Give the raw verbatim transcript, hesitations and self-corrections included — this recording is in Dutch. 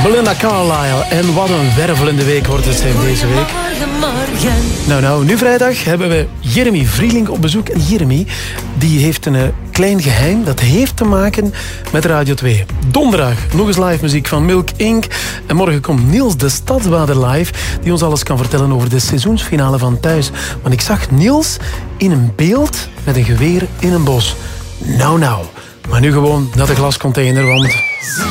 Belinda Carlisle. En wat een wervelende week wordt het zijn deze week. Nou, nou, nu vrijdag hebben we Jeremy Vrielink op bezoek. En Jeremy, die heeft een uh, klein geheim. Dat heeft te maken met Radio twee. Donderdag nog eens live muziek van Milk incorporated. En morgen komt Niels de Stadsbader live, die ons alles kan vertellen over de seizoensfinale van Thuis. Want ik zag Niels in een beeld met een geweer in een bos. Nou, nou. Maar nu gewoon naar de glascontainer, want...